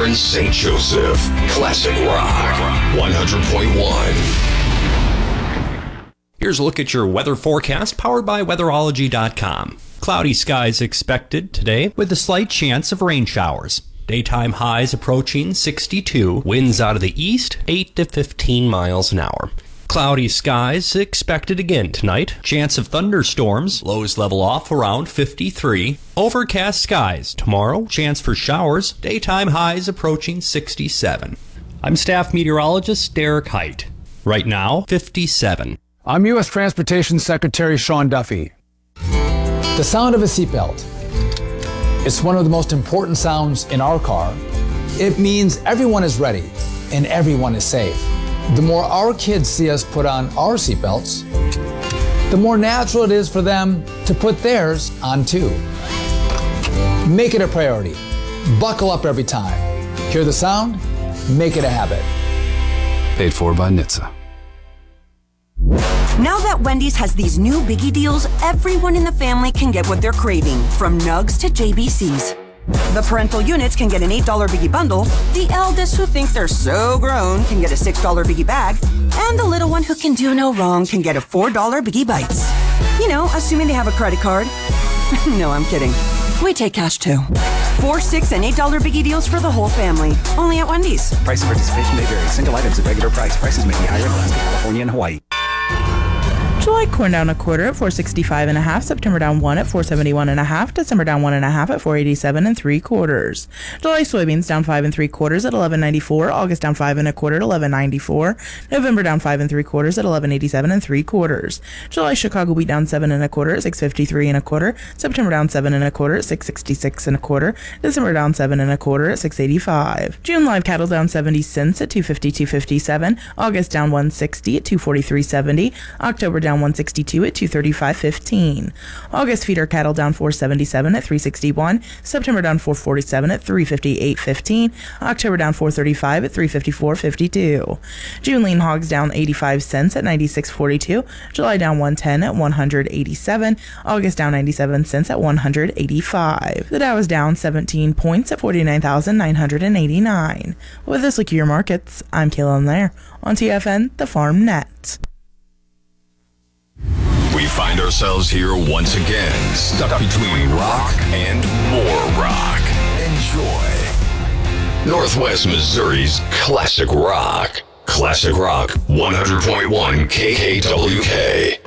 Akron, St. Joseph. Classic Rock 100.1. Here's a look at your weather forecast powered by weatherology.com. Cloudy skies expected today with a slight chance of rain showers. Daytime highs approaching 62. Winds out of the east 8 to 15 miles an hour. Cloudy skies expected again tonight. Chance of thunderstorms. Lows level off around 53. Overcast skies tomorrow. Chance for showers. Daytime highs approaching 67. I'm staff meteorologist Derek Height. Right now, 57. I'm U.S. Transportation Secretary Sean Duffy. The sound of a seatbelt. It's one of the most important sounds in our car. It means everyone is ready and everyone is safe. The more our kids see us put on our seatbelts, the more natural it is for them to put theirs on too. Make it a priority. Buckle up every time. Hear the sound? Make it a habit. Paid for by NHTSA. Now that Wendy's has these new biggie deals, everyone in the family can get what they're craving, from nugs to JBCs. The parental units can get an $8 biggie bundle, the eldest who think they're so grown can get a $6 biggie bag, and the little one who can do no wrong can get a $4 biggie bites. You know, assuming they have a credit card. No, I'm kidding. We take cash too. 4, 6, and $8 biggie deals for the whole family. Only at Wendy's. Price and participation may vary. Single items at regular price. Prices may be higher in Alaska, California, and Hawaii. July corn down a quarter at 465.5, September down 1 at 471.5, December down 1.5 at 487 3/4. July soybeans down 5 3/4 at 11.94, August down 5 1/4 at 11.94, November down 5 3/4 at 11.87 3/4. July Chicago wheat down 7 1/4 at 653 1/4, September down 7 1/4 at 666 1/4, December down 7 1/4 at 685. June live cattle down 70 cents at 250-257, August down 160 at 243.70, October down 162 at 235.15. August feeder cattle down 477 at 361. September down 447 at 358.15. October down 435 at 354.52. June lean hogs down 85 cents at 96.42. July down 110 at 187. August down 97 cents at 185. The Dow is down 17 points at 49,989. With this look at your markets, I'm Kayla Lair on TFN, the Farm Net. We find ourselves here once again, stuck between rock and more rock. Enjoy Northwest Missouri's Classic Rock. Classic Rock 100.1 KKWK.